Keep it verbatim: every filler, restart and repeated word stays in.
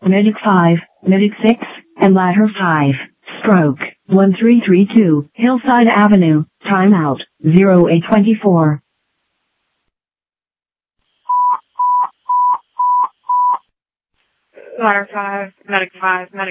Medic five, Medic six, and Ladder five. Stroke, one three three two, Hillside Avenue, timeout, zero eight twenty-four. Ladder five, Medic five, Medic